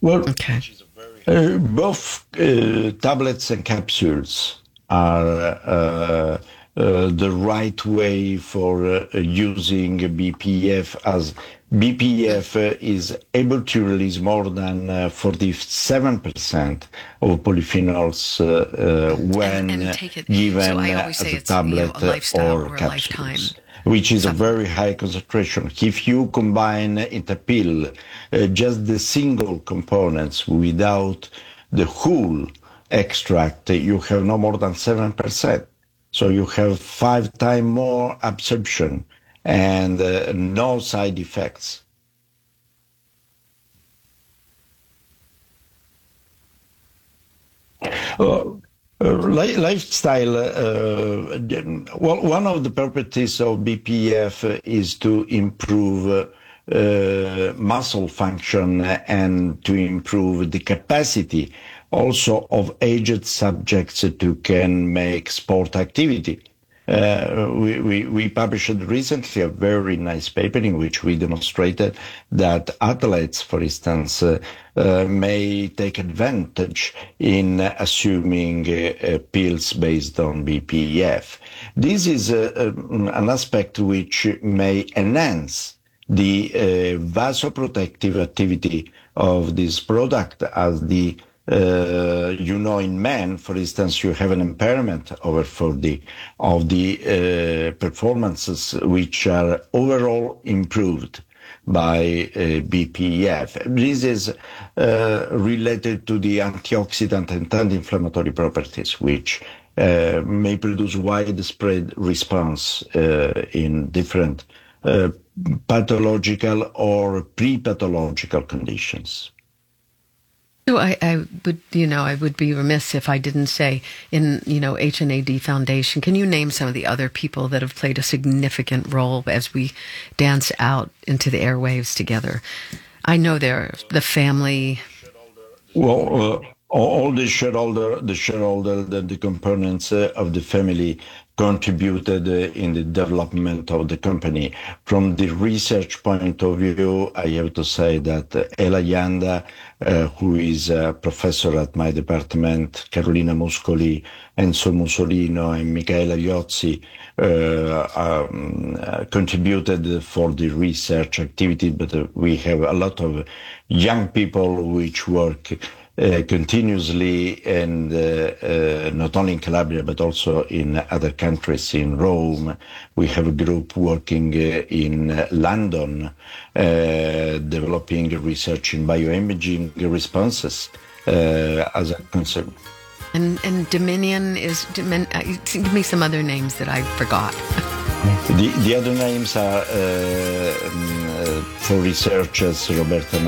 Well, Okay. both tablets and capsules are the right way for using BPF, as BPF is able to release more than 47% of polyphenols And when take it. So given I always say as a it's, tablet a lifestyle or or a lifetime capsules, which is a very supplement. high concentration. If you combine in a pill just the single components without the whole extract, you have no more than 7%. So you have 5 times more absorption and no side effects. Uh, Lifestyle, well, one of the properties of BPF is to improve muscle function and to improve the capacity also of aged subjects to can make sport activity. We published recently a very nice paper in which we demonstrated that athletes, for instance, may take advantage in assuming pills based on BPEF. This is an aspect which may enhance the vasoprotective activity of this product, as in men, for instance, you have an impairment over 40 of the performances which are overall improved by BPEF. This is related to the antioxidant and anti-inflammatory properties, which may produce widespread response in different pathological or pre-pathological conditions. So I would be remiss if I didn't say in, HNAD Foundation, can you name some of the other people that have played a significant role as we dance out into the airwaves together? I know they're the family. Well, all the components of the family contributed in the development of the company. From the research point of view, I have to say that Ela Yanda, who is a professor at my department, Carolina Muscoli, Enzo Musolino, and Michaela Iozzi contributed for the research activity, but we have a lot of young people which work continuously, and not only in Calabria but also in other countries. In Rome, we have a group working in London, developing research in bioimaging responses as a concern. And Dominion give me some other names that I forgot. The other names are for researchers, Roberta